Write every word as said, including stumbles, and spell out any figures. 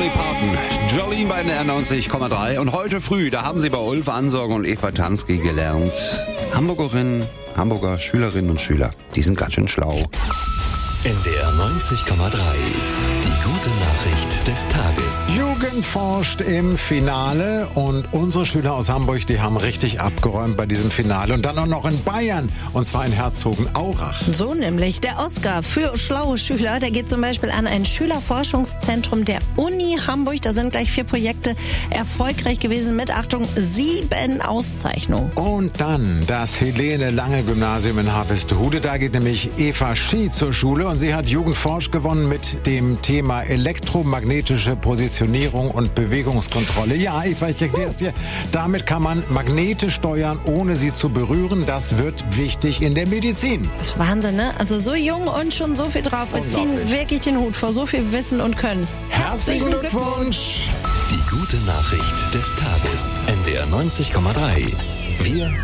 Dolly Parton, Jolene bei den R neunzig Komma drei. Und heute früh, da haben sie bei Ulf Ansorge und Eva Tansky gelernt. Hamburgerinnen, Hamburger Schülerinnen und Schüler, die sind ganz schön schlau. N D R neunzig Komma drei. Die gute Nachricht des Tages. Jugend forscht im Finale und unsere Schüler aus Hamburg, die haben richtig abgeräumt bei diesem Finale. Und dann auch noch in Bayern, und zwar in Herzogenaurach. So nämlich. Der Oscar für schlaue Schüler, der geht zum Beispiel an ein Schülerforschungszentrum der Uni Hamburg. Da sind gleich vier Projekte erfolgreich gewesen mit, Achtung, sieben Auszeichnungen. Und dann das Helene-Lange-Gymnasium in Harvestehude. Da geht nämlich Eva Schie zur Schule und sie hat Jugendforsch gewonnen mit dem Thema elektromagnetische Positionierung und Bewegungskontrolle. Ja, Eva, ich erkläre es dir. Damit kann man Magnete steuern, ohne sie zu berühren. Das wird wichtig in der Medizin. Das ist Wahnsinn, ne? Also so jung und schon so viel drauf. Wir ziehen wirklich den Hut vor so viel Wissen und Können. Herzlichen Glückwunsch! Die gute Nachricht des Tages. N D R neunzig Komma drei. Wir